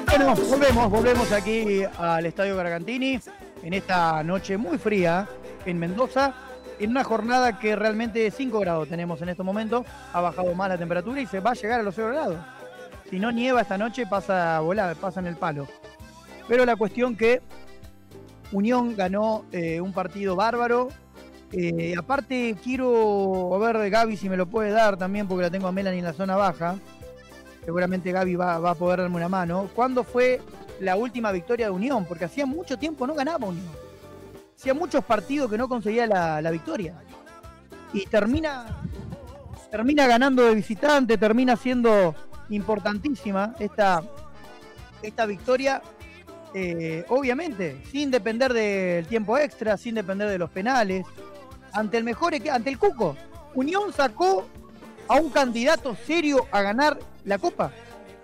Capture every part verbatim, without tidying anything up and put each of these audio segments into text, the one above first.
Bueno, volvemos, volvemos aquí al Estadio Gargantini en esta noche muy fría en Mendoza, en una jornada que realmente cinco grados tenemos en este momento, ha bajado más la temperatura y se va a llegar a los cero grados. Si no nieva esta noche pasa a volar, pasa en el palo. Pero la cuestión que Unión ganó eh, un partido bárbaro. Eh, aparte quiero, a ver Gaby si me lo puede dar también porque la tengo a Melanie en la zona baja. Seguramente Gaby va, va a poder darme una mano. ¿Cuándo fue la última victoria de Unión? Porque hacía mucho tiempo no ganaba Unión. Hacía muchos partidos que no conseguía la, la victoria. Y termina, termina ganando de visitante, termina siendo importantísima esta, esta victoria. Eh, obviamente, sin depender del tiempo extra, sin depender de los penales. Ante el mejor equipo, ante el Cuco. Unión sacó a un candidato serio a ganar la Copa.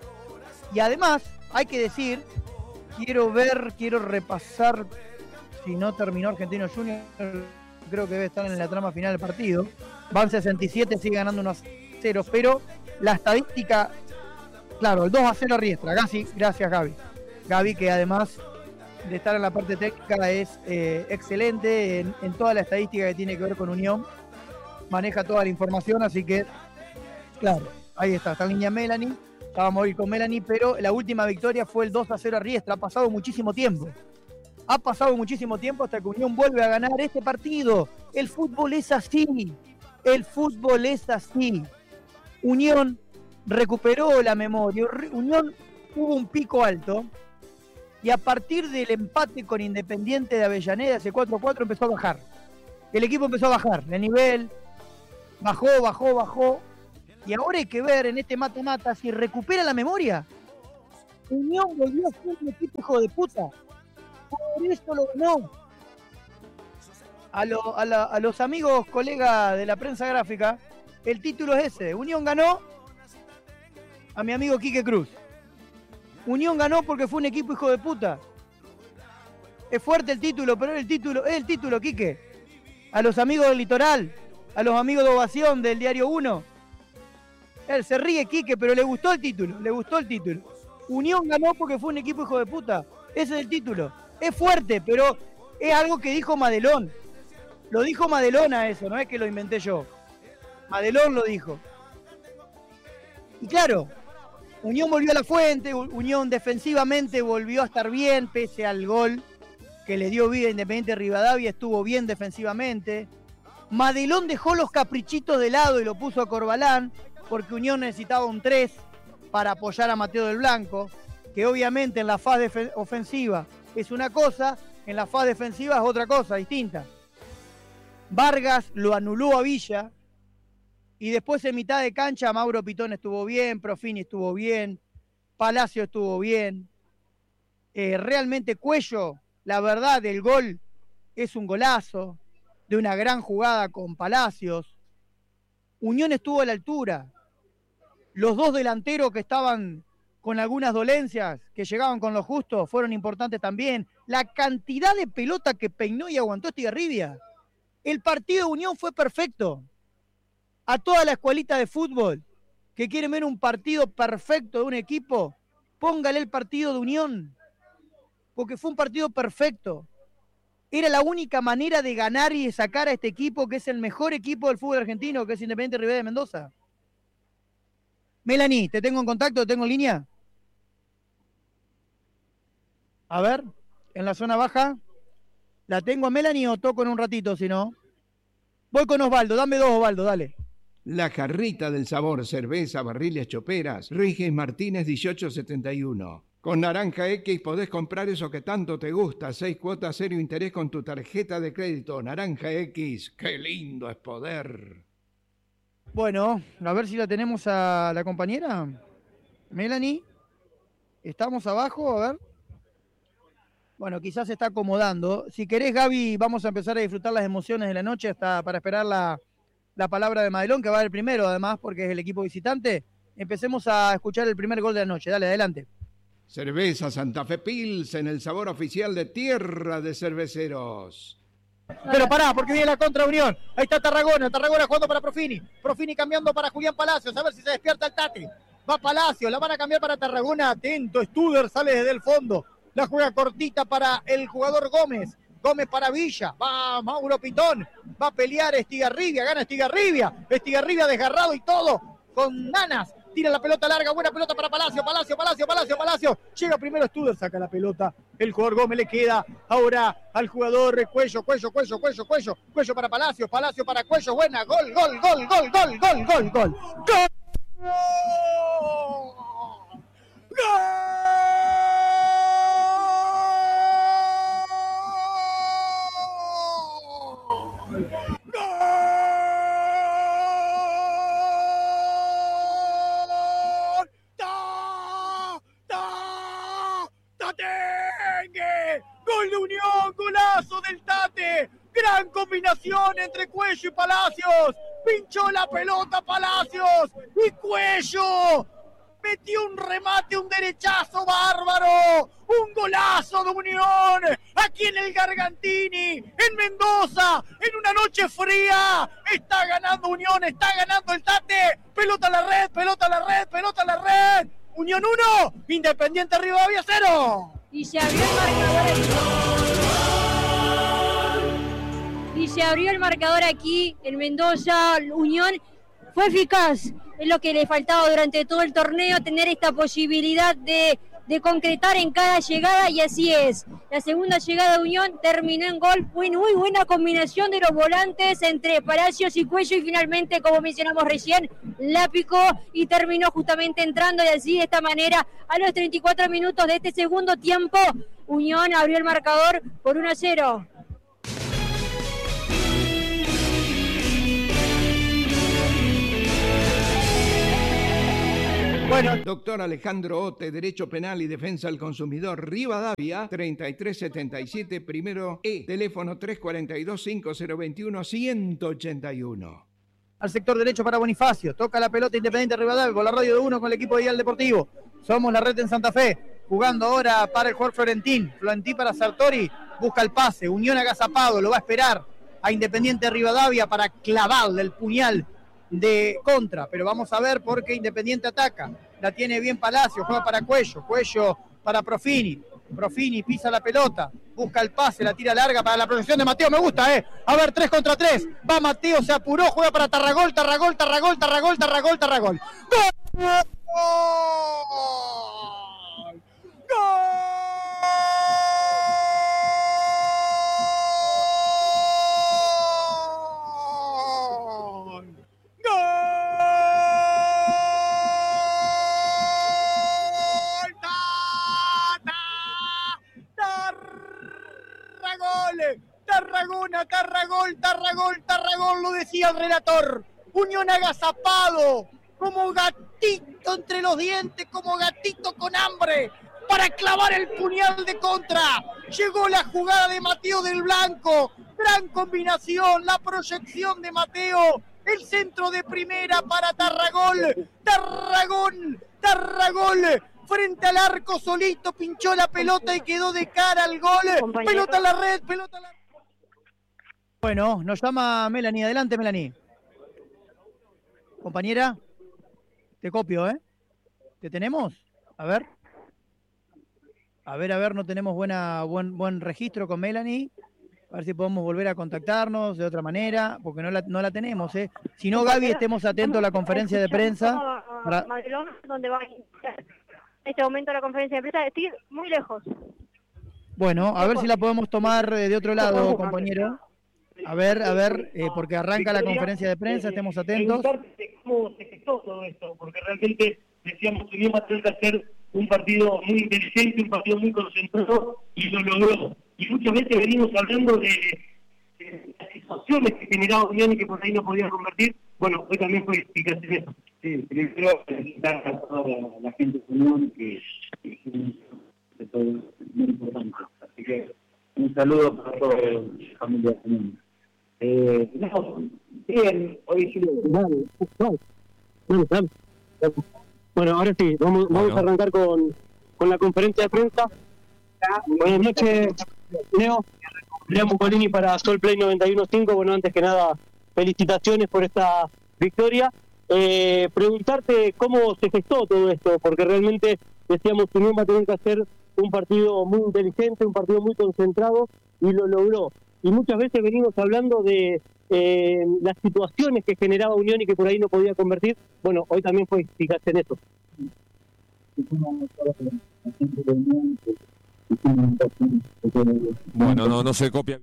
Y además, hay que decir, quiero ver, quiero repasar, si no terminó Argentino Junior, creo que debe estar en la trama final del partido. Van sesenta y siete, sigue ganando uno a cero, pero la estadística, claro, el dos a cero a Riestra. Gracias, gracias Gaby. Gaby, que además de estar en la parte técnica es eh, excelente en, en toda la estadística que tiene que ver con Unión. Maneja toda la información, así que, claro, ahí está, está en línea Melanie. Vamos a ir con Melanie, pero la última victoria fue el dos a cero a Riestra. Ha pasado muchísimo tiempo. Ha pasado muchísimo tiempo hasta que Unión vuelve a ganar este partido. El fútbol es así. El fútbol es así. Unión recuperó la memoria. Unión hubo un pico alto. Y a partir del empate con Independiente de Avellaneda, ese cuatro a cuatro, empezó a bajar. El equipo empezó a bajar de nivel. Bajó, bajó, bajó. Y ahora hay que ver en este mata-mata si recupera la memoria. Unión volvió a ser un equipo hijo de puta. Por eso lo ganó. A, lo, a, la, a los amigos, colegas de la prensa gráfica, el título es ese. Unión ganó a mi amigo Quique Cruz. Unión ganó porque fue un equipo hijo de puta. Es fuerte el título, pero es el título, es el título, Quique. A los amigos del Litoral, a los amigos de Ovación del Diario uno. Él se ríe, Quique, pero le gustó el título, le gustó el título. Unión ganó porque fue un equipo hijo de puta. Ese es el título. Es fuerte, pero es algo que dijo Madelón. Lo dijo Madelón a eso, no es que lo inventé yo. Madelón lo dijo. Y claro, Unión volvió a la fuente, Unión defensivamente volvió a estar bien, pese al gol que le dio vida a Independiente Rivadavia, estuvo bien defensivamente. Madelón dejó los caprichitos de lado y lo puso a Corbalán, porque Unión necesitaba un tres para apoyar a Mateo del Blanco, que obviamente en la fase ofensiva es una cosa, en la fase defensiva es otra cosa, distinta. Vargas lo anuló a Villa, y después en mitad de cancha Mauro Pitón estuvo bien, Profini estuvo bien, Palacio estuvo bien. Eh, realmente Cuello, la verdad, el gol es un golazo, de una gran jugada con Palacios. Unión estuvo a la altura. Los dos delanteros que estaban con algunas dolencias, que llegaban con lo justo, fueron importantes también. La cantidad de pelota que peinó y aguantó Estigarribia. El partido de Unión fue perfecto. A toda la escuelita de fútbol que quieren ver un partido perfecto de un equipo, póngale el partido de Unión, porque fue un partido perfecto. Era la única manera de ganar y de sacar a este equipo, que es el mejor equipo del fútbol argentino, que es Independiente Rivadavia de Mendoza. Melanie, ¿te tengo en contacto? ¿Te tengo en línea? A ver, en la zona baja. ¿La tengo a Melanie o toco en un ratito, si no? Voy con Osvaldo, dame dos, Osvaldo, dale. La Jarrita del Sabor, cerveza, barriles, choperas, Rigis Martínez dieciocho setenta y uno. Con Naranja X podés comprar eso que tanto te gusta, seis cuotas cero interés con tu tarjeta de crédito. Naranja X, qué lindo es poder. Bueno, a ver si la tenemos a la compañera. Melanie, ¿estamos abajo? A ver. Bueno, quizás se está acomodando. Si querés, Gaby, vamos a empezar a disfrutar las emociones de la noche hasta para esperar la, la palabra de Madelón, que va el primero, además, porque es el equipo visitante. Empecemos a escuchar el primer gol de la noche. Dale, adelante. Cerveza Santa Fe Pilsen, el sabor oficial de Tierra de Cerveceros. Pero pará, porque viene la contra Unión. Ahí está Tarragona, Tarragona jugando para Profini. Profini cambiando para Julián Palacios, a ver si se despierta el Tati. Va Palacio, la van a cambiar para Tarragona. Atento, Studer sale desde el fondo. La juega cortita para el jugador Gómez. Gómez para Villa. Va Mauro Pitón. Va a pelear Estigarribia. Gana Estigarribia. Estigarribia desgarrado y todo. Con ganas. Tira la pelota larga. Buena pelota para Palacio. Palacio, Palacio, Palacio, Palacio. Llega primero Studer. Saca la pelota. El jugador Gómez le queda ahora al jugador Cuello. Cuello, Cuello, Cuello, Cuello. Cuello para Palacio. Palacio para Cuello. Buena. Gol, gol, gol, gol, gol, gol, gol, gol. ¡Gol! ¡Gol de Unión! ¡Golazo del Tate! ¡Gran combinación entre Cuello y Palacios! ¡Pinchó la pelota Palacios! ¡Y Cuello! ¡Metió un remate, un derechazo bárbaro! ¡Un golazo de Unión! Aquí en el Gargantini, en Mendoza, en una noche fría. Está ganando Unión, está ganando el Tate. Pelota a la red, pelota a la red, pelota a la red. Unión uno, Independiente Rivadavia cero. Y se abrió el marcador aquí. Y se abrió el marcador aquí en Mendoza. Unión fue eficaz. Es lo que le faltaba durante todo el torneo, tener esta posibilidad de, de concretar en cada llegada, y así es. La segunda llegada de Unión terminó en gol. Fue muy buena combinación de los volantes entre Palacios y Cuello, y finalmente, como mencionamos recién, la picó y terminó justamente entrando, y así de esta manera, a los treinta y cuatro minutos de este segundo tiempo, Unión abrió el marcador por uno a cero. Bueno, doctor Alejandro Ote, Derecho Penal y Defensa del Consumidor, Rivadavia, treinta y tres setenta y siete, primero E, teléfono tres cuatro dos, cinco cero dos uno, uno ocho uno. Al sector derecho para Bonifacio, toca la pelota Independiente Rivadavia, con la radio de uno con el equipo de Ideal Deportivo. Somos la red en Santa Fe, jugando ahora para el jugador Florentín. Florentín para Sartori, busca el pase, Unión agazapado, lo va a esperar a Independiente Rivadavia para clavarle el puñal de contra, pero vamos a ver porque Independiente ataca, la tiene bien Palacio, juega para Cuello, Cuello para Profini, Profini pisa la pelota, busca el pase, la tira larga para la proyección de Mateo, me gusta, eh, a ver, tres contra tres, va Mateo, se apuró, juega para Tarragol, Tarragol, Tarragol, Tarragol, Tarragol, Tarragol, ¡gol! ¡Gol! Tarragona, Tarragol, Tarragol, Tarragol, lo decía el relator. Unión agazapado, como gatito entre los dientes, como gatito con hambre, para clavar el puñal de contra. Llegó la jugada de Mateo del Blanco, gran combinación, la proyección de Mateo, el centro de primera para Tarragol, Tarragón, Tarragol. Frente al arco solito, pinchó la pelota y quedó de cara al gol. Compañero. Pelota a la red, pelota a la red. Bueno, nos llama Melanie. Adelante, Melanie. Compañera, te copio, ¿eh? ¿Te tenemos? A ver. A ver, a ver, no tenemos buena, buen, buen registro con Melanie. A ver si podemos volver a contactarnos de otra manera, porque no la, no la tenemos, ¿eh? Si no, Gaby, estemos atentos a la conferencia de prensa. Para... ¿Dónde va a iniciar en este momento la conferencia de prensa? Estoy muy lejos. Bueno, a ver si la podemos tomar de otro lado, compañero. A ver, a ver, eh, porque arranca la conferencia de prensa, estemos atentos. ¿Cómo se gestó todo esto? Porque realmente decíamos que íbamos a tener que hacer un partido muy inteligente, un partido muy concentrado, y lo logró. Y muchas veces venimos hablando de, de las situaciones que generaba Unión y que por ahí no podía convertir. Bueno, hoy también fue eficaz en eso. Sí, primero felicitar a toda la, la gente de Unión, que es muy importante. Así que un saludo para toda la familia de Unión. Eh, no, bien, hoy sí lo... Bueno, ahora sí, vamos, vamos bueno. a arrancar con, con la conferencia de prensa. Buenas noches, Leo. Leo Mucolini para Sol Play noventa y uno punto cinco. Bueno, antes que nada, felicitaciones por esta victoria. eh, preguntarte cómo se gestó todo esto, porque realmente decíamos que Unión va a tener que hacer un partido muy inteligente, un partido muy concentrado, y lo logró. Y muchas veces venimos hablando de eh, las situaciones que generaba Unión y que por ahí no podía convertir. Bueno, hoy también fue eficaz en eso. Bueno, no, no se copia.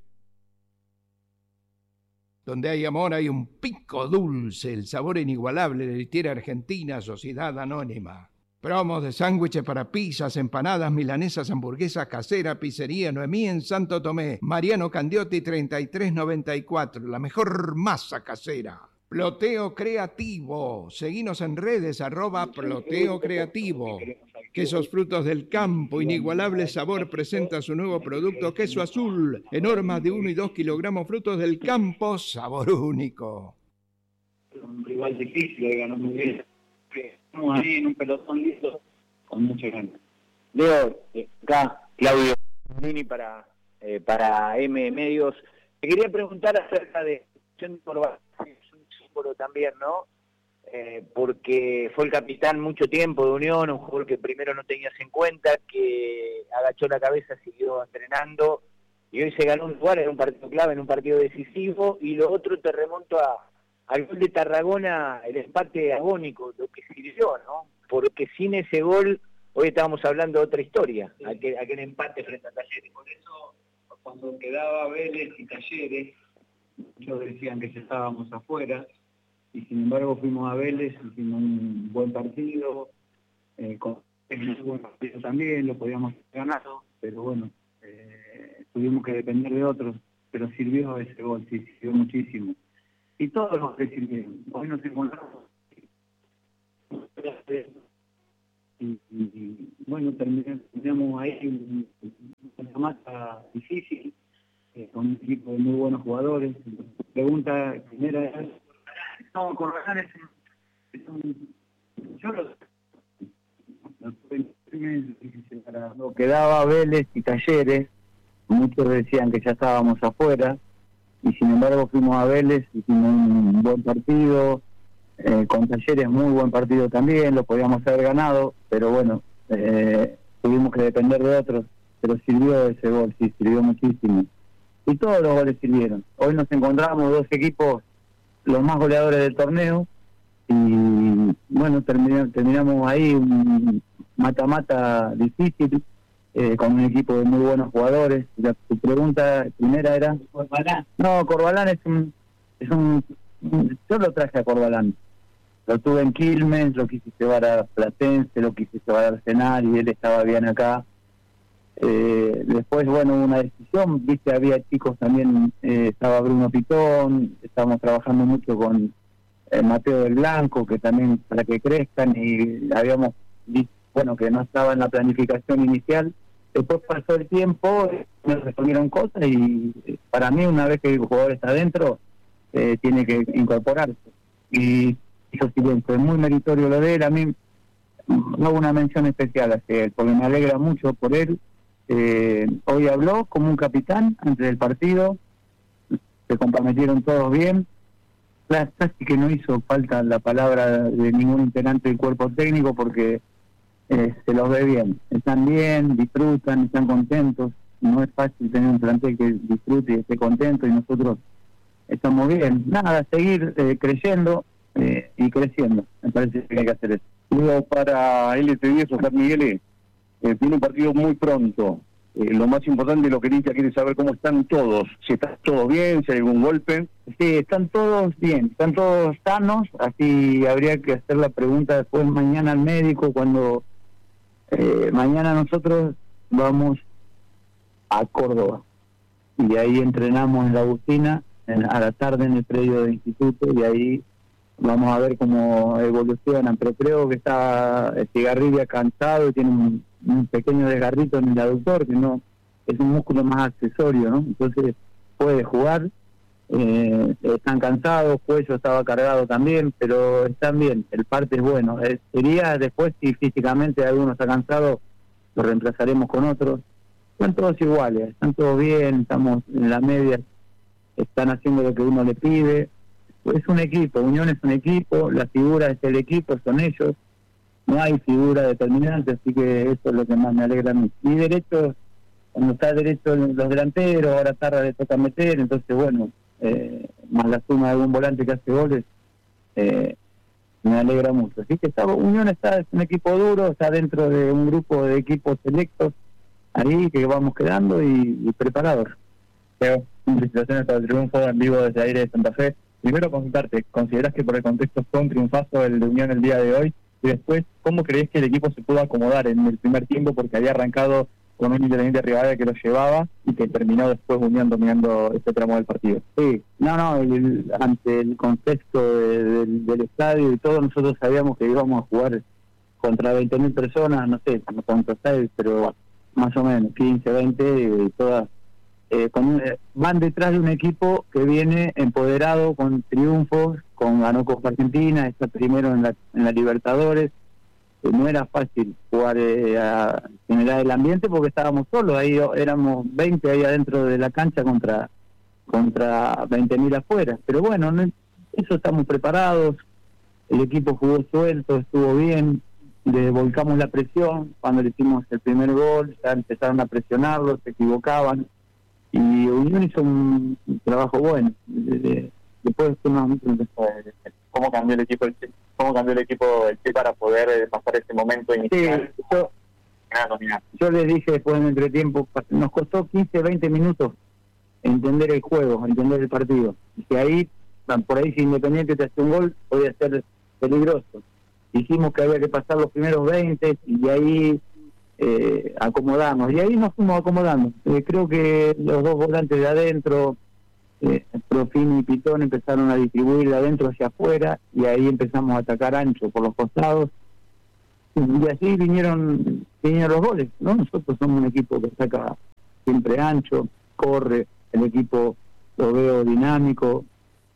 Donde hay amor hay un pico dulce, el sabor inigualable de Litiera Argentina, Sociedad Anónima. Promos de sándwiches para pizzas, empanadas, milanesas, hamburguesas caseras, pizzería Noemí en Santo Tomé. Mariano Candiotti treinta y tres noventa y cuatro, la mejor masa casera. Ploteo Creativo, seguinos en redes, arroba Ploteo Creativo. Quesos Frutos del Campo, inigualable sabor, presenta su nuevo producto, queso azul, en hormas de uno y dos kilogramos, frutos del campo, sabor único. Un rival difícil, le ganó muy bien. Estamos ahí en un pelotón listo, con mucha ganas. Leo, acá Claudio Lini para, eh, para M Medios. Te quería preguntar acerca de Corbalán, es un símbolo también, ¿no? Eh, porque fue el capitán mucho tiempo de Unión, un jugador que primero no tenías en cuenta, que agachó la cabeza, siguió entrenando, y hoy se ganó un lugar en un partido clave, en un partido decisivo, y lo otro te remonto a al gol de Tarragona, el empate agónico, lo que sirvió, ¿no? Porque sin ese gol, hoy estábamos hablando de otra historia, sí. aquel, aquel empate frente a Talleres. Por eso, cuando quedaba Vélez y Talleres, muchos decían que ya estábamos afuera, y sin embargo fuimos a Vélez, hicimos un buen partido, eh, con un buen partido también, lo podíamos haber ganado, pero bueno, eh, tuvimos que depender de otros, pero sirvió ese gol, sí, sirvió muchísimo. Y todos los que sirvieron. Hoy nos encontramos. Y, y, y bueno, terminamos ahí una masa difícil, eh, con un equipo de muy buenos jugadores. La pregunta primera es, no, Corbalán es un, es un yo lo Cuando quedaba Vélez y Talleres, muchos decían que ya estábamos afuera, y sin embargo fuimos a Vélez, hicimos un buen partido, eh, con Talleres muy buen partido también, lo podíamos haber ganado, pero bueno, eh, tuvimos que depender de otros, pero sirvió ese gol, sí, sirvió muchísimo. Y todos los goles sirvieron. Hoy nos encontramos dos equipos, los más goleadores del torneo, y bueno, terminamos, terminamos ahí un mata-mata difícil, Eh, con un equipo de muy buenos jugadores. La, tu pregunta primera era... Corbalán. No, Corbalán es un, es un... Yo lo traje a Corbalán. Lo tuve en Quilmes, lo quise llevar a Platense, lo quise llevar a Arsenal, y él estaba bien acá. Eh, después, bueno, hubo una decisión, viste, había chicos también, eh, estaba Bruno Pitón, estábamos trabajando mucho con eh, Mateo del Blanco, que también para que crezcan, y habíamos visto, bueno, que no estaba en la planificación inicial. Después pasó el tiempo, me respondieron cosas, y para mí, una vez que el jugador está adentro, eh, tiene que incorporarse. Y hizo silencio, es muy meritorio lo de él. A mí hago una mención especial hacia él, porque me alegra mucho por él. Eh, hoy habló como un capitán antes del partido, se comprometieron todos bien. Casi que no hizo falta la palabra de ningún integrante del cuerpo técnico, porque Eh, se los ve bien, están bien, disfrutan, están contentos. No es fácil tener un plantel que disfrute y esté contento, y nosotros estamos bien. Nada, seguir eh, creyendo eh, y creciendo, me parece que hay que hacer eso. Luego para L T diez o San Miguel, eh, tiene un partido muy pronto. Eh, lo más importante, lo que el hincha quiere saber cómo están todos, si está todo bien, si hay algún golpe. Sí, están todos bien, están todos sanos, así habría que hacer la pregunta después mañana al médico. Cuando eh, mañana nosotros vamos a Córdoba, y ahí entrenamos en la Agustina, en, a la tarde en el predio del instituto, y ahí vamos a ver cómo evolucionan. Pero creo que está Estigarribia cansado y tiene un, un pequeño desgarrito en el aductor, que no es un músculo más accesorio, ¿no? Entonces puede jugar. Eh, están cansados, Cuello estaba cargado también, pero están bien, el parte es bueno. Eh, sería después, si físicamente alguno está cansado, lo reemplazaremos con otros. Están todos iguales, están todos bien, estamos en la media, están haciendo lo que uno le pide, es un equipo, Unión es un equipo, la figura es el equipo, son ellos, no hay figura determinante, así que eso es lo que más me alegra a mí. Y derecho, cuando está derecho los delanteros, ahora Tarra le toca meter, entonces bueno, eh, más la suma de algún volante que hace goles, eh, me alegra mucho. Así que está, Unión está, es un equipo duro, está dentro de un grupo de equipos selectos, ahí que vamos quedando y, y preparados. Leo, felicitaciones por el triunfo en vivo desde Aire de Santa Fe. Primero consultarte, ¿considerás que por el contexto fue un triunfazo el de Unión el día de hoy? Y después, ¿cómo creés que el equipo se pudo acomodar en el primer tiempo? Porque había arrancado con un Independiente Rivadavia que lo llevaba y que terminó después Unión dominando este tramo del partido. Sí, no, no, el, ante el contexto de, del, del estadio y todo, nosotros sabíamos que íbamos a jugar contra veinte mil personas, no sé cuántos hay, pero más o menos quince, veinte, y todas eh, con, eh, van detrás de un equipo que viene empoderado con triunfos, con ganó Copa Argentina, está primero en la, en la Libertadores. Eh, no era fácil jugar eh, a generar el ambiente porque estábamos solos, ahí éramos veinte ahí adentro de la cancha contra contra veinte mil afuera, pero bueno, no, eso estamos preparados, el equipo jugó suelto, estuvo bien, le volcamos la presión, cuando le hicimos el primer gol, ya empezaron a presionarlos, se equivocaban, y Unión hizo un, un trabajo bueno. De, de, después no, ¿Cómo cambió el equipo el cómo cambió el equipo el Che para poder eh, pasar ese momento inicial? Sí, yo, yo les dije después en el entretiempo, nos costó quince, veinte minutos entender el juego, entender el partido, y que ahí, por ahí si Independiente te hace un gol, podía ser peligroso. Dijimos que había que pasar los primeros veinte y de ahí eh, acomodamos, y ahí nos fuimos acomodando. Eh, creo que los dos volantes de adentro, eh, Profini y Pitón, empezaron a distribuir de adentro hacia afuera, y ahí empezamos a atacar ancho por los costados, y así vinieron, vinieron los goles, ¿no? Nosotros somos un equipo que saca siempre ancho, corre, el equipo lo veo dinámico,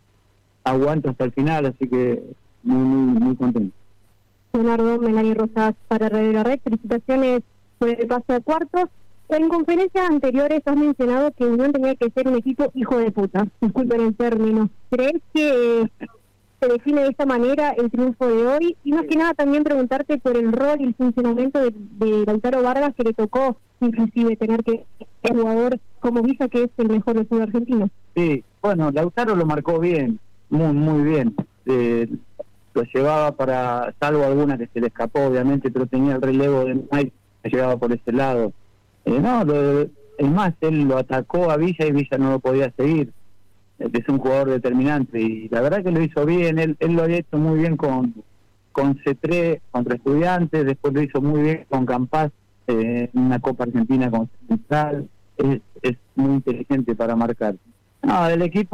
aguanta hasta el final, así que muy, muy, muy contento. Leonardo, Melanie Rosas para Radio La Red, felicitaciones por el paso a cuartos. En conferencias anteriores has mencionado que Unión tenía que ser un equipo hijo de puta, disculpen el término. ¿Crees que eh, se define de esta manera el triunfo de hoy? Y más que nada también preguntarte por el rol y el funcionamiento de, de Lautaro Vargas, que le tocó inclusive tener que ser jugador como Villa, que es el mejor del fútbol argentino. Sí, bueno, Lautaro lo marcó bien, muy, muy bien. Eh, lo llevaba para, salvo alguna que se le escapó obviamente, pero tenía el relevo de Mike, que llegaba por ese lado. Eh, no, lo, es más, él lo atacó a Villa y Villa no lo podía seguir. Eh, es un jugador determinante y la verdad que lo hizo bien. Él, él lo había hecho muy bien con con C tres contra Estudiantes, después lo hizo muy bien con Campas eh, en una Copa Argentina con Central. Es, es muy inteligente para marcar. No, el equipo,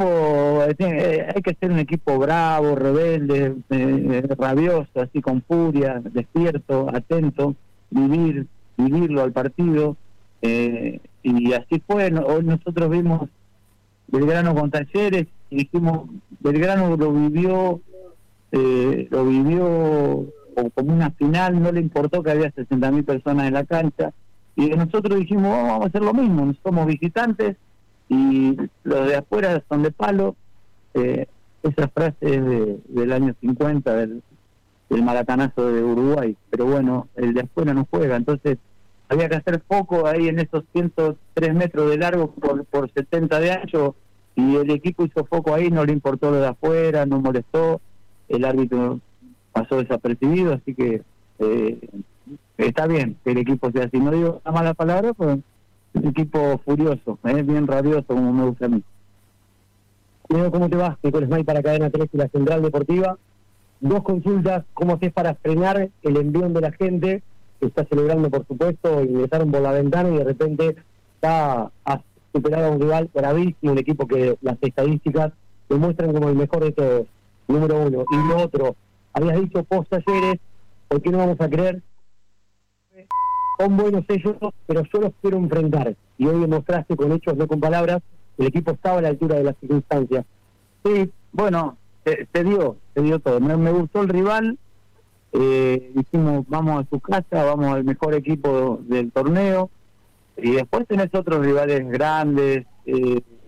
eh, hay que ser un equipo bravo, rebelde, eh, rabioso, así con furia, despierto, atento, vivir, vivirlo al partido, eh, y así fue. Hoy nosotros vimos Belgrano con Talleres y dijimos, Belgrano lo vivió, eh, lo vivió como una final, no le importó que había sesenta mil personas en la cancha, y nosotros dijimos, oh, vamos a hacer lo mismo, somos visitantes, y los de afuera son de palo. Eh, esa frase es de, del año cincuenta, del, del maracanazo de Uruguay, pero bueno, el de afuera no juega, entonces había que hacer foco ahí en esos ciento tres metros de largo por, por setenta de ancho, y el equipo hizo foco ahí, no le importó lo de afuera, no molestó, el árbitro pasó desapercibido, así que eh, está bien que el equipo sea así, no digo una mala palabra, pues un equipo furioso, ¿eh? Bien rabioso, como me gusta a mí. Leo, ¿cómo te vas? Nicolás May para Cadena tres y la Central Deportiva. Dos consultas, ¿cómo haces para frenar el envión de la gente que está celebrando, por supuesto, ingresaron por la ventana y de repente está a superar a un rival gravísimo, un equipo que las estadísticas lo muestran como el mejor de todos, número uno? Y lo otro, habías dicho post Talleres, ¿por qué no vamos a creer? Son buenos ellos, pero yo los quiero enfrentar. Y hoy demostraste con hechos, no con palabras, el equipo estaba a la altura de las circunstancias. Sí, bueno, se, se dio, se dio todo. Me, me gustó el rival, eh, dijimos, vamos a su casa, vamos al mejor equipo del torneo, y después tenés otros rivales grandes, eh,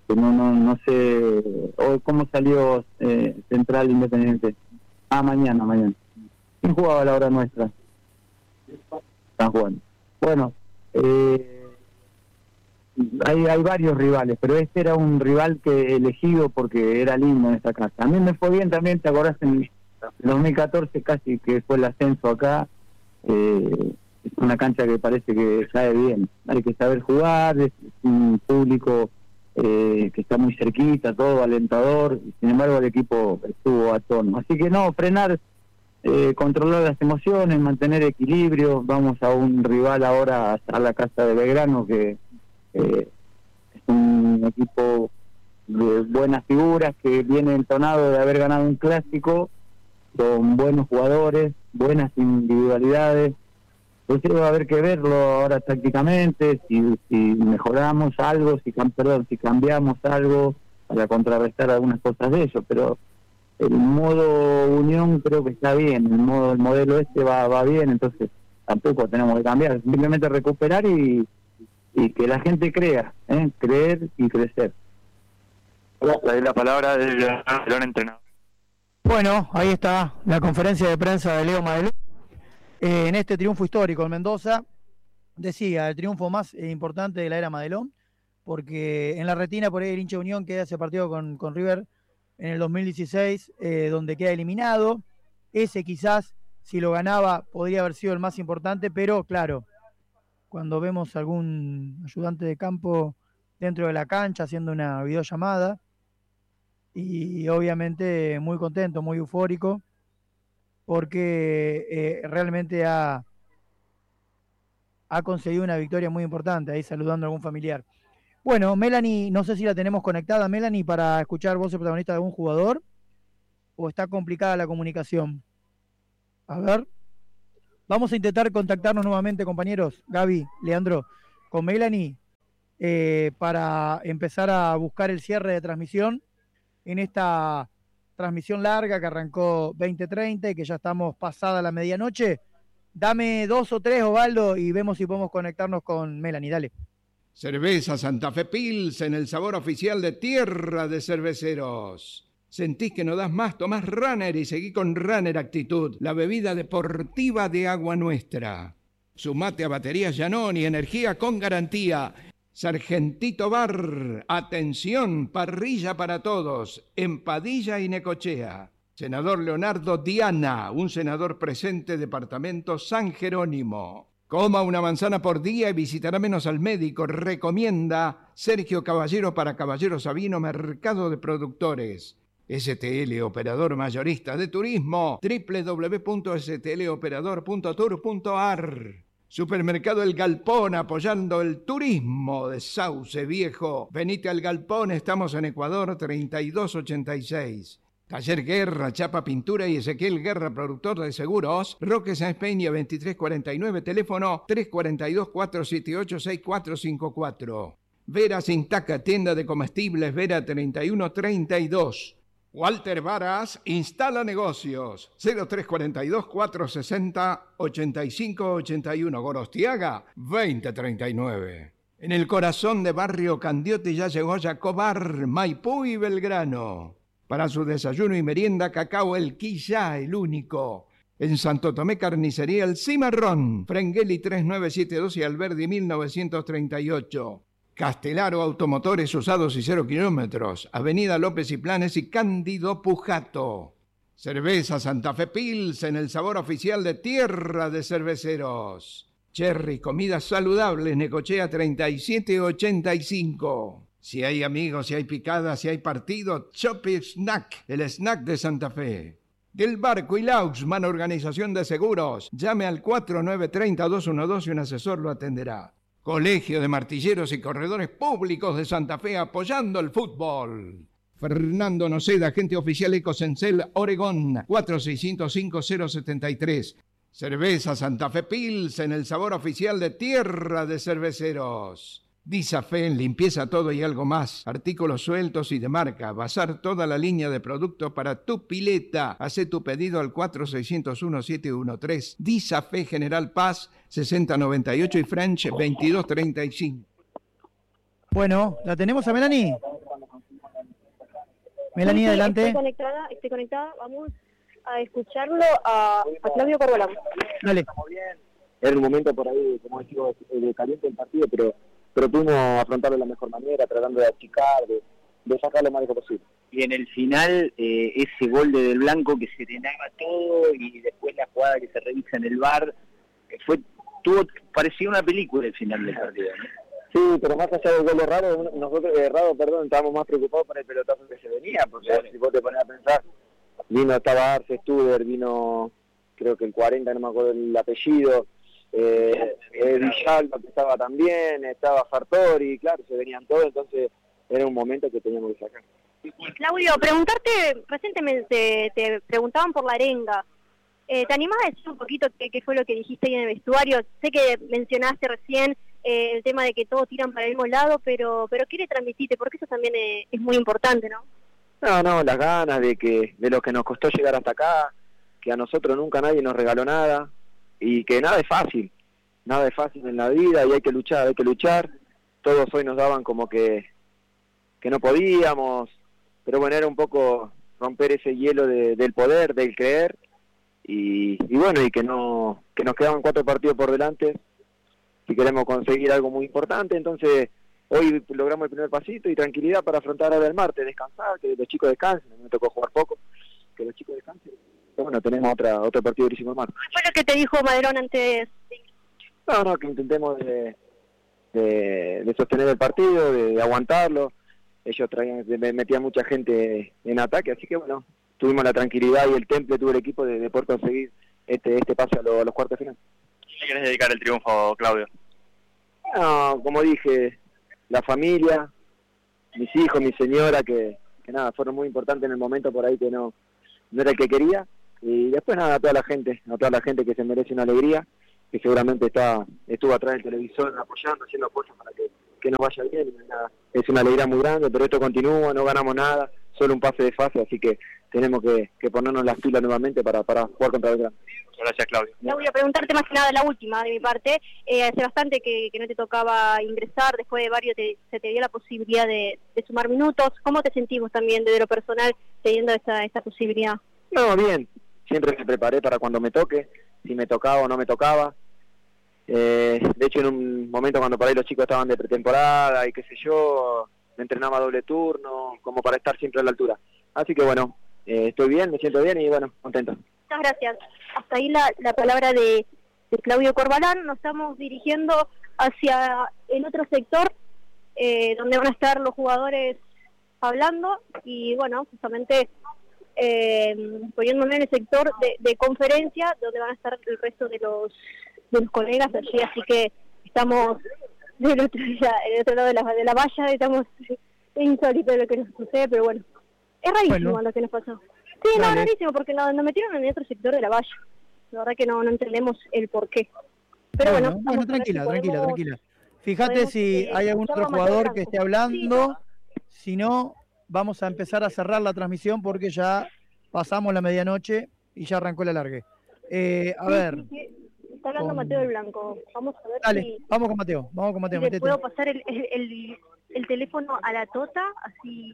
que no no no sé hoy cómo salió eh, Central Independiente. Ah, mañana, mañana. ¿Quién jugaba a la hora nuestra? San Juan. Bueno, eh, hay, hay varios rivales, pero este era un rival que elegido porque era lindo en esta casa. A mí me fue bien también, ¿te acordás? En dos mil catorce casi que fue el ascenso acá. Eh, es una cancha que parece que sabe bien. Hay que saber jugar, es un público eh, que está muy cerquita, todo alentador. Sin embargo, el equipo estuvo a tono. Así que no, frenar, eh, controlar las emociones, mantener equilibrio. Vamos a un rival ahora a la casa de Belgrano, que eh, es un equipo de buenas figuras, que viene entonado de haber ganado un clásico, con buenos jugadores, buenas individualidades. Entonces va a haber que verlo ahora tácticamente, si, si mejoramos algo, si, perdón, si cambiamos algo para contrarrestar algunas cosas de ellos, pero el modo Unión creo que está bien, el modo el modelo este va, va bien, entonces tampoco tenemos que cambiar, simplemente recuperar y, y que la gente crea, ¿eh? Creer y crecer. La, la palabra del, del entrenador. Bueno, ahí está la conferencia de prensa de Leo Madelón. Eh, en este triunfo histórico en Mendoza, decía, el triunfo más eh, importante de la era Madelón, porque en la retina por ahí el hincha de Unión queda ese partido con, con River en el dos mil dieciséis, eh, donde queda eliminado. Ese quizás, si lo ganaba, podría haber sido el más importante, pero claro, cuando vemos algún ayudante de campo dentro de la cancha haciendo una videollamada, y obviamente muy contento, muy eufórico, porque eh, realmente ha, ha conseguido una victoria muy importante, ahí saludando a algún familiar. Bueno, Melanie, no sé si la tenemos conectada, Melanie, para escuchar voz protagonista de algún jugador, o está complicada la comunicación. A ver, vamos a intentar contactarnos nuevamente, compañeros, Gaby, Leandro, con Melanie, eh, para empezar a buscar el cierre de transmisión en esta transmisión larga que arrancó veinte treinta y que ya estamos pasada la medianoche. Dame dos o tres, Osvaldo, y vemos si podemos conectarnos con Melanie. Dale. Cerveza Santa Fe Pilsen, el sabor oficial de Tierra de Cerveceros. ¿Sentís que no das más? Tomás Runner y seguí con Runner Actitud, la bebida deportiva de Agua Nuestra. Sumate a Baterías Giannoni, energía con garantía. Sargentito Bar, atención, parrilla para todos, en Padilla y Necochea. Senador Leonardo Diana, un senador presente, departamento San Jerónimo. Coma una manzana por día y visitará menos al médico, recomienda Sergio Caballero para Caballero Sabino, Mercado de Productores. S T L, operador mayorista de turismo, doble u doble u doble u punto s t l operador punto tour punto a r. Supermercado El Galpón, apoyando el turismo de Sauce Viejo. Venite al Galpón, estamos en Ecuador treinta y dos ochenta y seis. Taller Guerra, Chapa Pintura y Ezequiel Guerra, productor de seguros. Roque Sáenz Peña, veintitrés cuarenta y nueve, teléfono tres cuatro dos, cuatro siete ocho, seis cuatro cinco cuatro. Vera Sintaca, tienda de comestibles, Vera treinta y uno treinta y dos. Walter Varas instala negocios, cero tres cuarenta y dos, cuatro sesenta, ochenta y cinco ochenta y uno, Gorostiaga veinte treinta y nueve. En el corazón de Barrio Candioti ya llegó Jacobar, Maipú y Belgrano. Para su desayuno y merienda, cacao El Quillá, el único. En Santo Tomé, carnicería El Cimarrón, Frengeli tres nueve siete dos y Alberdi mil novecientos treinta y ocho. Castelaro Automotores usados y cero kilómetros. Avenida López y Planes y Cándido Pujato. Cerveza Santa Fe Pilsen, el sabor oficial de Tierra de Cerveceros. Cherry, comidas saludables, Necochea treinta y siete ochenta y cinco. Si hay amigos, si hay picadas, si hay partido, Chopi Snack, el snack de Santa Fe. Del Barco y Lauxman, organización de seguros. Llame al cuatro nueve tres cero, dos uno dos y un asesor lo atenderá. Colegio de Martilleros y Corredores Públicos de Santa Fe, apoyando el fútbol. Fernando Noceda, agente oficial Ecosencel, Oregón, cuatro seis cero cinco, cero siete tres. Cerveza Santa Fe Pilsen, el sabor oficial de Tierra de Cerveceros. Disafen, limpieza todo y algo más. Artículos sueltos y de marca. Bazar toda la línea de productos para tu pileta. Hacé tu pedido al cuatro seis cero uno, siete uno tres. Disafe, General Paz, sesenta noventa y ocho y French veintidós treinta y cinco. Bueno, ¿la tenemos a Melanie? Melanie, Sí, sí, adelante. Estoy conectada, estoy conectada. Vamos a escucharlo a, a Claudio Corbalán. Dale. Era un momento por ahí, como digo, de caliente el partido, pero pero pudimos afrontarlo de la mejor manera, tratando de achicar, de, de sacar lo más lejos posible. Y en el final, eh, ese gol de Del Blanco que serenaba todo, y después la jugada que se revisa en el V A R, fue tuvo parecía una película el final del partido, ¿no? Sí, pero más allá del gol errado, nosotros errado, perdón, estábamos más preocupados por el pelotazo que se venía, porque sí. Si vos te pones a pensar, vino estaba Arce Studer, vino creo que el cuarenta, no me acuerdo el apellido, eh, eh, Villalba que estaba también, estaba Fartori, claro, se venían todos, entonces era un momento que teníamos que sacar. Claudio, preguntarte, recientemente te preguntaban por la arenga. Eh, ¿Te animás a decir un poquito qué, qué fue lo que dijiste ahí en el vestuario? Sé que mencionaste recién eh, el tema de que todos tiran para el mismo lado, pero pero ¿qué le transmitiste? Porque eso también es, es muy importante, ¿no? No, no, las ganas de que de lo que nos costó llegar hasta acá, que a nosotros nunca nadie nos regaló nada, y que nada es fácil, nada es fácil en la vida y hay que luchar, hay que luchar. Todos hoy nos daban como que, que no podíamos, pero bueno, era un poco romper ese hielo de, del poder, del creer, y, y bueno, y que no que nos quedaban cuatro partidos por delante si queremos conseguir algo muy importante. Entonces hoy logramos el primer pasito y tranquilidad para afrontar ahora el martes, descansar, que los chicos descansen, me tocó jugar poco, que los chicos descansen. Pero bueno, tenemos otra otro partido durísimo el martes. ¿Qué fue lo que te dijo Madrón antes? No, no, que intentemos de, de, de sostener el partido, de, de aguantarlo. Ellos traían, metían mucha gente en ataque, así que bueno, tuvimos la tranquilidad y el temple tuvo el equipo de, de poder conseguir este este pase a, lo, a los cuartos de final. ¿Qué querés dedicar el triunfo, Claudio? No, como dije, la familia, mis hijos, mi señora, que, que nada, fueron muy importantes en el momento por ahí que no, no era el que quería. Y después nada, a toda la gente, a toda la gente que se merece una alegría, que seguramente está estuvo atrás del televisor apoyando, haciendo apoyo para que, que nos vaya bien. Y nada, es una alegría muy grande, pero esto continúa, no ganamos nada, solo un pase de fase, así que tenemos que, que ponernos las pilas nuevamente para, para jugar contra Belgrano. Gracias, Claudio. Claudio, preguntarte más que nada la última de mi parte. Eh, hace bastante que, que no te tocaba ingresar, después de varios te, se te dio la posibilidad de, de sumar minutos. ¿Cómo te sentimos también desde lo personal teniendo esta, esta posibilidad? No, bien. Siempre me preparé para cuando me toque, si me tocaba o no me tocaba. Eh, de hecho, en un momento cuando por ahí los chicos estaban de pretemporada y qué sé yo, me entrenaba doble turno, como para estar siempre a la altura. Así que bueno, eh, estoy bien, me siento bien y bueno, contento. Muchas gracias. Hasta ahí la, la palabra de, de Claudio Corbalán. Nos estamos dirigiendo hacia el otro sector, eh, donde van a estar los jugadores hablando y bueno, justamente eh, poniéndome en el sector de, de conferencia, donde van a estar el resto de los de los colegas allí, así que estamos del otro, ya, del otro lado de la, de la valla, estamos insólito de lo que nos sucede, pero bueno, es rarísimo bueno. Lo que nos pasó. Sí, no, Dale. rarísimo, porque nos, nos metieron en el otro sector de la valla. La verdad que no, no entendemos el por qué. Pero bueno, bueno, bueno tranquila, si tranquila, podemos, tranquila. Fíjate podemos, si eh, hay algún otro jugador que esté hablando. Si no, vamos a empezar a cerrar la transmisión porque ya pasamos la medianoche y ya arrancó el alargue. Eh, a sí, ver. Sí, sí. Está hablando con... Mateo del Blanco. Vamos a ver Dale, si... vamos con Mateo. Vamos con Mateo. Si le metete. puedo pasar el, el, el, el teléfono a la Tota, así...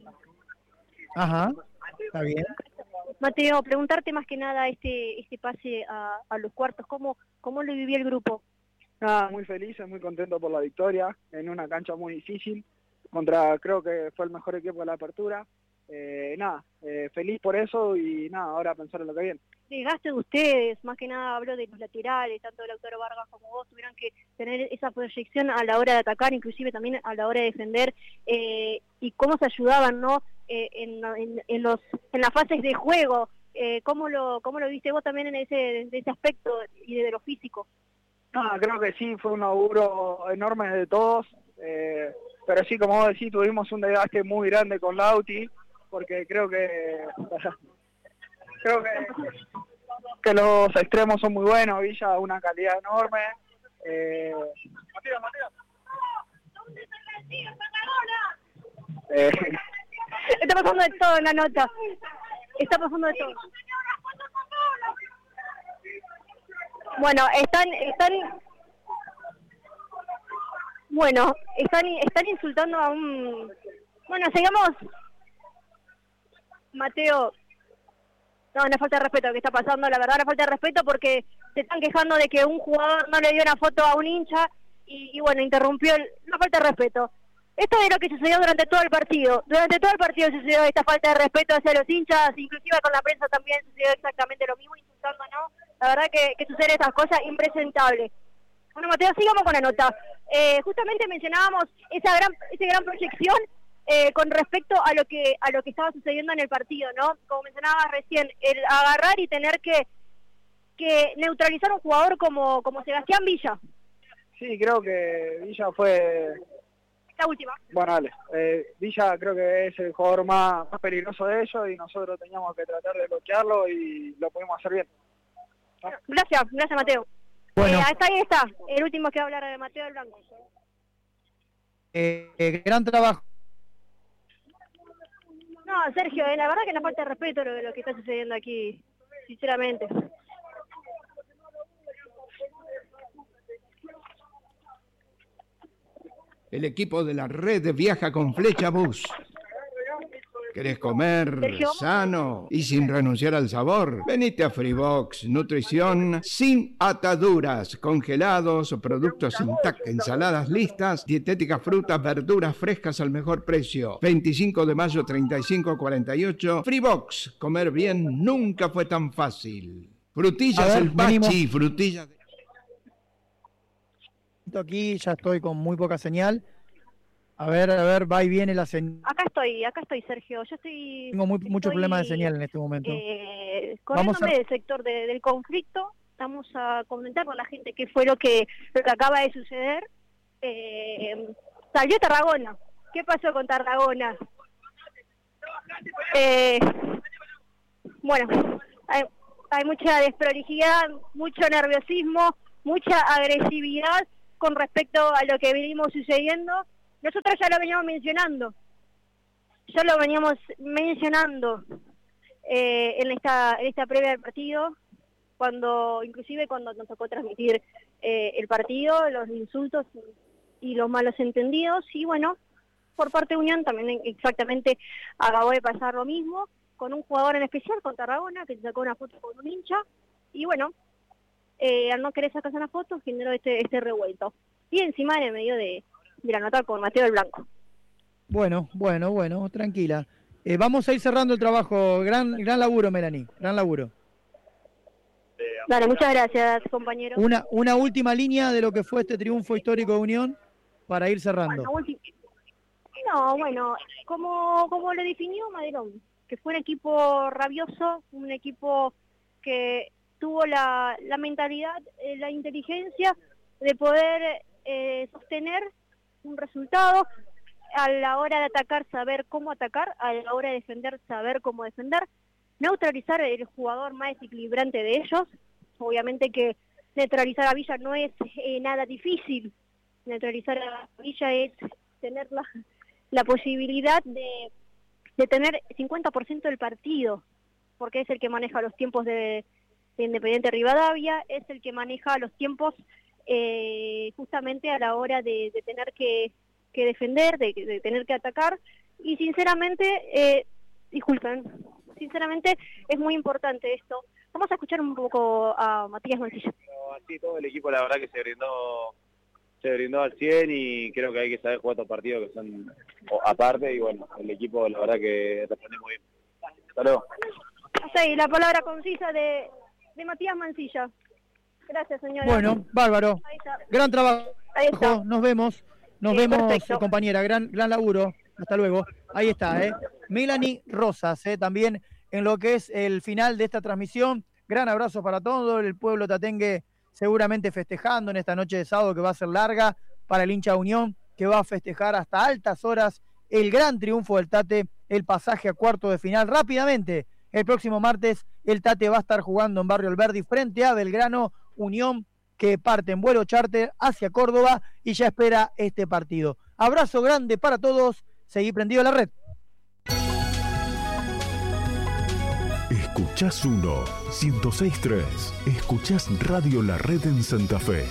Ajá, está bien. Mateo, preguntarte más que nada este este pase a, a los cuartos, ¿cómo, cómo lo vivió el grupo? Nada, muy feliz, muy contento por la victoria, en una cancha muy difícil, contra creo que fue el mejor equipo de la apertura. Eh, nada, eh, feliz por eso y nada, ahora a pensar en lo que viene. Desgaste de ustedes, más que nada hablo de los laterales, tanto Lautaro Vargas como vos, tuvieron que tener esa proyección a la hora de atacar, inclusive también a la hora de defender, eh, y cómo se ayudaban, ¿no? Eh, en, en, en los en las fases de juego, eh, ¿cómo lo cómo lo viste vos también en ese de ese aspecto y de lo físico? Nada, creo que sí, fue un laburo enorme de todos, eh, pero sí, como vos decís, tuvimos un desgaste muy grande con Lauti, porque creo que creo que, que los extremos son muy buenos, Villa una calidad enorme. Eh, Matías, Matías. ¿Dónde está el tío, eh, Está pasando de todo en la nota. Está pasando de todo. Bueno, están, están, bueno, están, están insultando a un, bueno, sigamos, Mateo, no, una falta de respeto lo que está pasando, la verdad, una falta de respeto porque se están quejando de que un jugador no le dio una foto a un hincha y, y bueno, interrumpió, el, una falta de respeto. Esto es lo que sucedió durante todo el partido. Durante todo el partido sucedió esta falta de respeto hacia los hinchas, inclusive con la prensa también sucedió exactamente lo mismo, insultando, ¿no? La verdad que, que suceden estas cosas impresentables. Bueno, Mateo, sigamos con la nota. Eh, justamente mencionábamos esa gran, esa gran proyección eh, con respecto a lo que a lo que estaba sucediendo en el partido, ¿no? Como mencionabas recién, el agarrar y tener que que neutralizar a un jugador como, como Sebastián Villa. Sí, creo que Villa fue... La última. Bueno, dale. Eh, Villa creo que es el jugador más, más peligroso de ellos y nosotros teníamos que tratar de bloquearlo y lo pudimos hacer bien. ¿No? Gracias, gracias Mateo. Bueno. Eh, hasta ahí está, el último que va a hablar de Mateo del Blanco. Eh, eh, gran trabajo. No, Sergio, eh, la verdad que nos falta de respeto lo, lo que está sucediendo aquí, sinceramente. El equipo de la red viaja con Flecha Bus. ¿Querés comer Sergio. sano y sin renunciar al sabor? Venite a Freebox, nutrición sin ataduras, congelados, productos intactos, ensaladas listas, dietéticas, frutas, verduras frescas al mejor precio. veinticinco de mayo, treinta y cinco cuarenta y ocho. Freebox, comer bien nunca fue tan fácil. Frutillas A ver, el Bachi, venimos. frutillas... Aquí ya estoy con muy poca señal. A ver, a ver, va y viene la señal. Acá estoy, acá estoy, Sergio. Yo estoy... Tengo muy, muchos estoy, problemas de señal en este momento. Eh, Vamos corriéndome a- del sector de- del conflicto, vamos a comentar con la gente qué fue lo que, lo que acaba de suceder. Eh, salió Tarragona. ¿Qué pasó con Tarragona? Eh, bueno, hay, hay mucha desprolijidad, mucho nerviosismo, mucha agresividad con respecto a lo que venimos sucediendo. Nosotros ya lo veníamos mencionando, ya lo veníamos mencionando eh, en esta en esta previa del partido, cuando inclusive cuando nos tocó transmitir eh, el partido, los insultos y, y los malos entendidos, y bueno, por parte de Unión también exactamente acabó de pasar lo mismo, con un jugador en especial, con Tarragona, que se sacó una foto con un hincha, y bueno, eh, al no querer sacarse una foto generó este, este revuelto. Y encima en el medio de, de la nota con Mateo del Blanco. Bueno, bueno, bueno, tranquila. Eh, vamos a ir cerrando el trabajo. Gran, gran laburo, Melanie. Gran laburo. Dale, muchas gracias, compañero. Una, una última línea de lo que fue este triunfo histórico de Unión para ir cerrando. Bueno, ulti- no, bueno, como, como lo definió Madelón, que fue un equipo rabioso, un equipo que tuvo la, la mentalidad, eh, la inteligencia de poder eh, sostener un resultado, a la hora de atacar, saber cómo atacar, a la hora de defender, saber cómo defender, neutralizar el jugador más desequilibrante de ellos. Obviamente que neutralizar a Villa no es eh, nada difícil, neutralizar a Villa es tener la, la posibilidad de, de tener cincuenta por ciento del partido, porque es el que maneja los tiempos de, de Independiente Rivadavia, es el que maneja los tiempos eh, justamente a la hora de, de tener que, que defender, de, de tener que atacar, y sinceramente, eh, disculpen, sinceramente es muy importante esto. Vamos a escuchar un poco a Matías Mancilla. Pero así todo el equipo la verdad que se brindó se brindó al cien y creo que hay que saber jugar estos partidos que son o- aparte y bueno, el equipo la verdad que responde muy bien. Hasta luego. Sí, la palabra concisa de, de Matías Mancilla. Gracias, señora. Bueno, bárbaro. Ahí está. Gran trabajo. Ahí está. Nos vemos. Nos Sí, vemos, perfecto. compañera. Gran, gran laburo. Hasta luego. Ahí está, ¿eh? Melanie Rosas, ¿eh? También en lo que es el final de esta transmisión. Gran abrazo para todo el pueblo tatengue, seguramente festejando en esta noche de sábado que va a ser larga para el hincha Unión, que va a festejar hasta altas horas el gran triunfo del Tate, el pasaje a cuarto de final. Rápidamente, el próximo martes el Tate va a estar jugando en Barrio Alberdi frente a Belgrano. Unión que parte en vuelo charter hacia Córdoba y ya espera este partido. Abrazo grande para todos. Seguí prendido a la red. Escuchás uno, ciento seis punto tres. Escuchás Radio La Red en Santa Fe.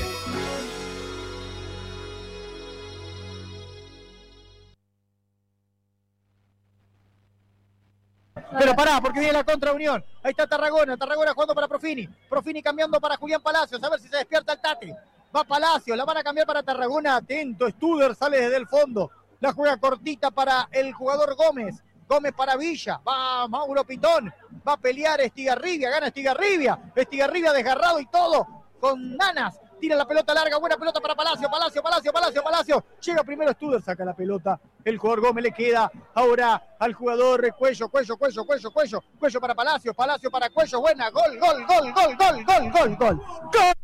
Pero pará, porque viene la contra Unión. Ahí está Tarragona, Tarragona jugando para Profini. Profini cambiando para Julián Palacios, a ver si se despierta el Tate. Va Palacios, la van a cambiar para Tarragona. Atento, Studer sale desde el fondo. La juega cortita para el jugador Gómez. Gómez para Villa. Va Mauro Pitón. Va a pelear Estigarribia. Gana Estigarribia. Estigarribia desgarrado y todo. Con ganas. Tira la pelota larga. Buena pelota para Palacio. Palacio, Palacio, Palacio, Palacio. Llega primero Studer. Saca la pelota. El jugador Gómez le queda ahora al jugador Cuello. Cuello, Cuello, Cuello, Cuello. Cuello para Palacio. Palacio para Cuello. Buena. Gol, gol, gol, gol, gol, gol, gol, gol. ¡Gol!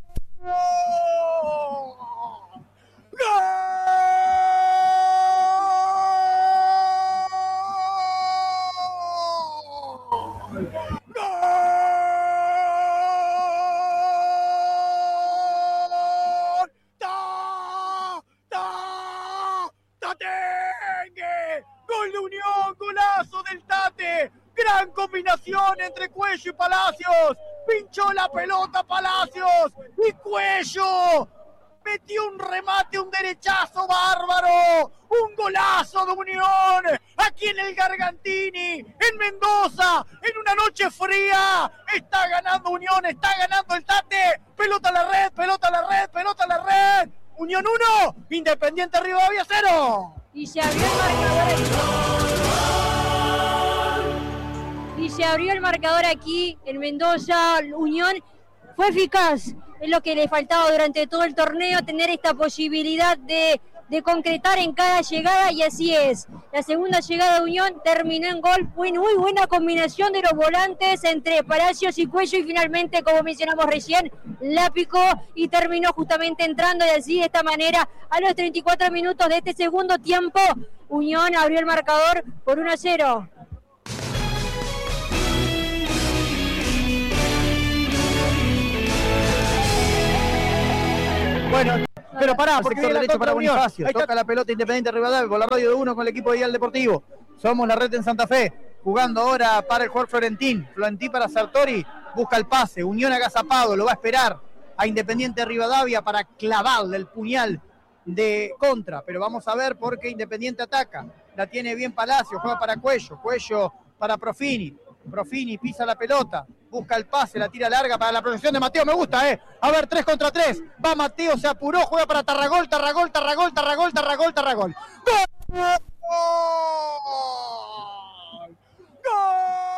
¡Gol de Unión! ¡Golazo del Tate! ¡Gran combinación entre Cuello y Palacios! ¡Pinchó la pelota Palacios! ¡Y Cuello! ¡Metió un remate, un derechazo bárbaro! ¡Un golazo de Unión! Aquí en el Gargantini, en Mendoza, en una noche fría. Está ganando Unión, está ganando el Tate. Pelota a la red, pelota a la red, pelota a la red. Unión uno, Independiente Rivadavia cero. Y se abrió el marcador aquí. Y se abrió el marcador aquí en Mendoza. Unión fue eficaz. Es lo que le faltaba durante todo el torneo, tener esta posibilidad de, de concretar en cada llegada, y así es. La segunda llegada de Unión terminó en gol. Fue muy buena combinación de los volantes entre Palacios y Cuello, y finalmente, como mencionamos recién, la picó y terminó justamente entrando, y así de esta manera, a los treinta y cuatro minutos de este segundo tiempo, Unión abrió el marcador por uno a cero. Bueno, pero pará, porque viene la derecho contra para Unión. Bonifacio. Ahí toca la pelota Independiente Rivadavia por la radio de uno con el equipo de Ideal Deportivo. Somos la red en Santa Fe. Jugando ahora para el jugador Florentín. Florentín para Sartori. Busca el pase. Unión agazapado. Lo va a esperar a Independiente Rivadavia para clavarle el puñal de contra. Pero vamos a ver porque Independiente ataca. La tiene bien Palacio. Juega para Cuello. Cuello para Profini. Profini pisa la pelota, busca el pase, la tira larga para la protección de Mateo, me gusta, eh. A ver, tres contra tres. Va Mateo, se apuró, juega para Tarragol, Tarragol, Tarragol, Tarragol, Tarragol, Tarragol. ¡Gol! ¡Gol! ¡Gol!